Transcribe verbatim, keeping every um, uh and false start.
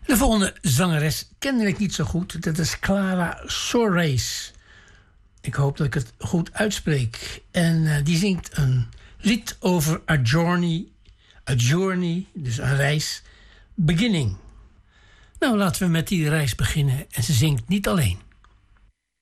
De volgende zangeres kende ik niet zo goed. Dat is Clara Soares. Ik hoop dat ik het goed uitspreek. En uh, die zingt een lied over a journey, a journey, dus een reis, beginning. Nou, laten we met die reis beginnen. En ze zingt niet alleen.